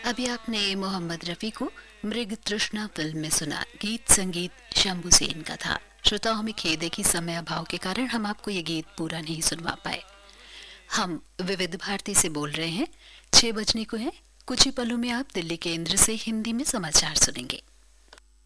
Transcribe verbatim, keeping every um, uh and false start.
अभी आपने मोहम्मद रफ़ी को मृग तृष्णा फिल्म में सुना। गीत संगीत शंभू सेन का था। श्रोताओं, हमें खेद है कि समय अभाव के कारण हम आपको ये गीत पूरा नहीं सुनवा पाए। हम विविध भारती से बोल रहे हैं। छह बजने को है। कुछ ही पलों में आप दिल्ली केंद्र से हिंदी में समाचार सुनेंगे।